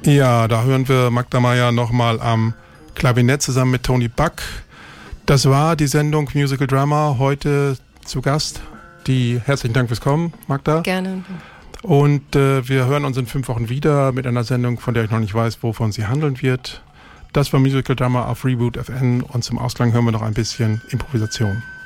Ja, da hören wir Magda Mayer nochmal am Klavinett zusammen mit Tony Buck. Das war die Sendung Musical Drama. Heute zu Gast. Herzlichen Dank fürs Kommen, Magda. Gerne. Und wir hören uns in 5 Wochen wieder mit einer Sendung, von der ich noch nicht weiß, wovon sie handeln wird. Das war Musical Drama auf Reboot FN und zum Ausklang hören wir noch ein bisschen Improvisation.